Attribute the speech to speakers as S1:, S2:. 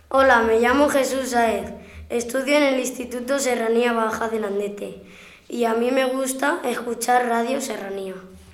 S1: Hola, me llamo Jesús Saez. Estudio en el Instituto Serranía Baja de Landete y a mí me gusta escuchar Radio Serranía.